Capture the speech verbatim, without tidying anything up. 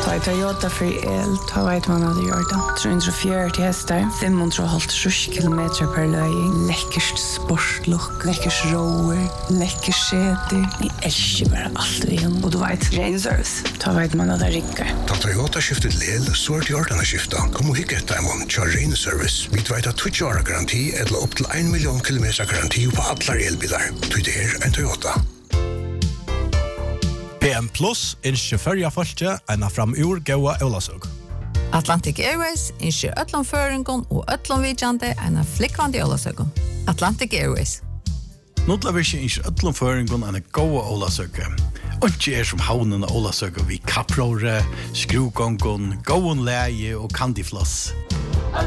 Bei Toyota för el, ta vet man att det gör det. trehundrafjøruti hästar, femhundrahalvtrýss kilometer per löj. Läckert sportlook, läckert rower, läckert säte. Ni älskar bara allt vi har. Och du vet, rain service. Ta vet man att det rickar. Ta Toyota skiftet lel, så är det gjort skifta. Kom och hicka ett diamond till rain service. Vi vet att tjugo år garanti eller upp till en miljon kilometer garanti på alla elbilar. Du det är en Toyota. P M Plus innskjer førja folke enn fram ur gåa Olasøg. Atlantic Airways innskjer öllum føringon og öllum vidjande enn flikkvandi Olasøgon. Atlantic Airways. Notlavirkje innskjer öllum føringon enn gåa Olasøg. Ikke er som havnen av Olasøg vi kapprore, skruvgongon, gåon leie og kandifloss.